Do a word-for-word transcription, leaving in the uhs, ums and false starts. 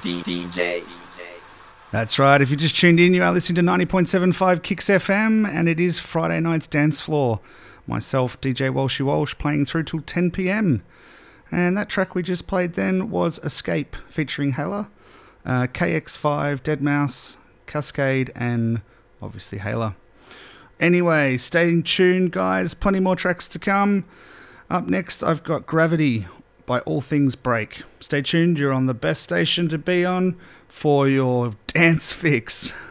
D J. That's right. If you just tuned in, you are listening to ninety point seven five Kicks F M, and it is Friday night's dance floor. Myself, D J Walshy Walsh, playing through till ten p m. And that track we just played then was Escape, featuring Hala, uh, K X five, Deadmau five, Cascade, and obviously Hala. Anyway, stay tuned, guys. Plenty more tracks to come. Up next, I've got Gravity by All Things Break. Stay tuned. You're on the best station to be on for your dance fix.